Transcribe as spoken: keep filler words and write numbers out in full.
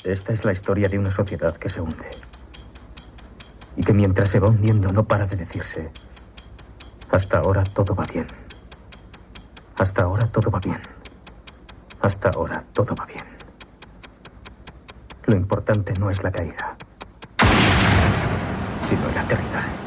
Esta es la historia de una sociedad que se hunde. Y que mientras se va hundiendo no para de decirse: hasta ahora todo va bien. Hasta ahora todo va bien. Hasta ahora todo va bien. Lo importante no es la caída, sino el aterrizaje.